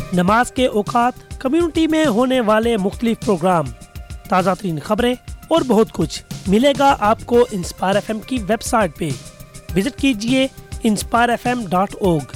नमाज के औकात, कम्युनिटी में होने वाले मुख्तलिफ प्रोग्राम, ताज़ा तरीन खबरें और बहुत कुछ मिलेगा आपको इंस्पायर FM की वेबसाइट पे। विजिट कीजिए inspirefm.org।